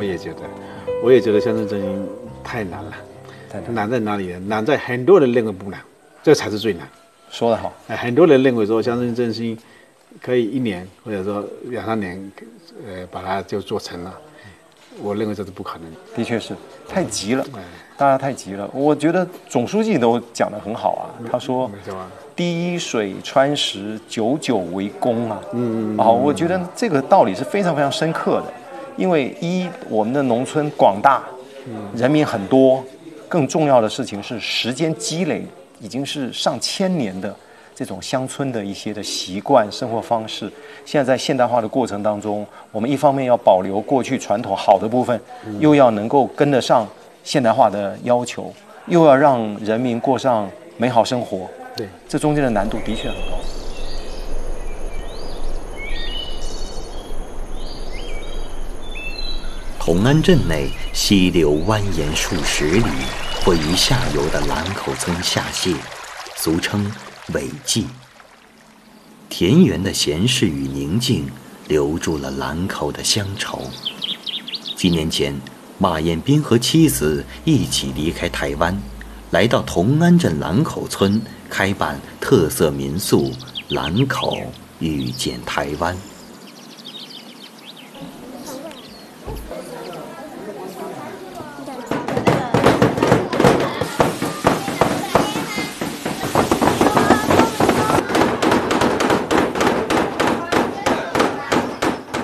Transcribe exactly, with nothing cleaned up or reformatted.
我也觉得，我也觉得乡村振兴太难了。太难，难在哪里呢？难在很多人认为不难，这才是最难。 说得好， 哎，很多人认为说乡村振兴可以一年或者说两三年，呃，把它就做成了。我认为这是不可能的。 的确是太急了，大家太急了。我觉得总书记都讲得很好啊，他说滴水穿石，久久为功啊。嗯嗯。哦，我觉得这个道理是非常非常深刻的，因为一我们的农村广大，人民很多，更重要的事情是时间积累已经是上千年的这种乡村的一些的习惯生活方式，现在在现代化的过程当中，我们一方面要保留过去传统好的部分，又要能够跟得上现代化的要求，又要让人民过上美好生活。 对， 这中间的难度的确很高。 同安镇内溪流蜿蜒数十里，汇于下游的兰口村下泻，俗称尾季。田园的闲适与宁静留住了兰口的乡愁。几年前，马彦斌和妻子一起离开台湾，来到同安镇兰口村开办特色民宿兰口遇见台湾。